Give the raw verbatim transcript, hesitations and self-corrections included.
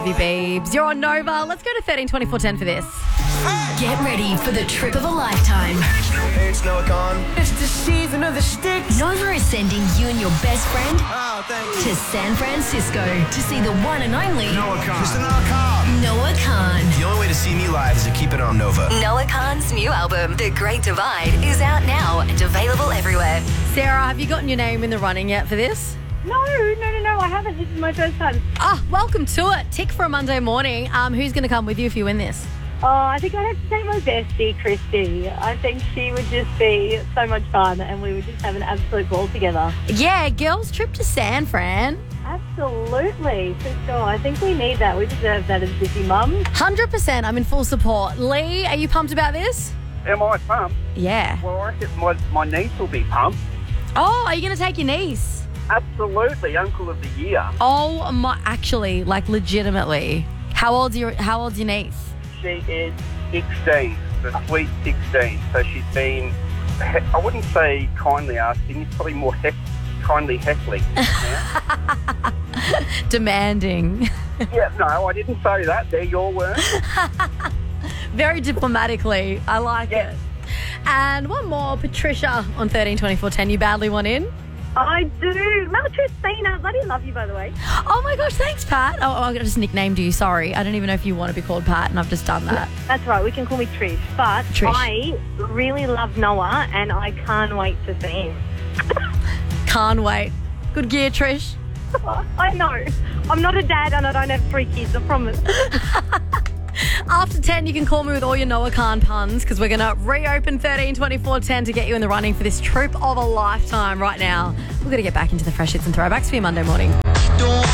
Babes, you're on Nova. Let's go to thirteen twenty-four ten for this. Get ready for the trip of a lifetime. Hey, it's Noah Khan. It's the season of the sticks. Nova is sending you and your best friend Oh, thank you. to San Francisco to see the one and only Noah Khan. Mister Noah Khan. Noah Khan. The only way to see me live is to keep it on Nova. Noah Khan's new album, The Great Divide, is out now and available everywhere. Sarah, have you gotten your name in the running yet for this? No, no, no, no, I haven't. This is my first time. Ah, welcome to it. Tick for a Monday morning. Um, who's going to come with you if you win this? Oh, I think I'd have to say my bestie, Christy. I think she would just be so much fun and we would just have an absolute ball together. Yeah, girls trip to San Fran. Absolutely, for sure. I think we need that. We deserve that as busy mums. one hundred percent. I'm in full support. Lee, are you pumped about this? Am I pumped? Yeah. Well, I reckon my, my niece will be pumped. Oh, are you going to take your niece? Absolutely, uncle of the year. Oh, my, actually, like legitimately. How old's your, how old's your niece? She is sixteen, the sweet sixteen. So she's been, I wouldn't say kindly asking, it's probably more heck, kindly heckling. Yeah? Demanding. Yeah, no, I didn't say that. They're your words. Very diplomatically. I like Yeah. it. And one more, Patricia on thirteen twenty-four ten. You badly want in? I do. Maltrustina. Bloody love you, by the way. Oh my gosh, thanks, Pat. Oh, I just nicknamed you. Sorry. I don't even know if you want to be called Pat, and I've just done that. That's right. We can call me Trish. But Trish. I really love Noah and I can't wait to see him. Can't wait. Good gear, Trish. I know. I'm not a dad and I don't have three kids, I promise. After ten, you can call me with all your Noah Khan puns because we're going to reopen thirteen twenty-four ten to get you in the running for this trip of a lifetime right now. We're going to get back into the fresh hits and throwbacks for your Monday morning.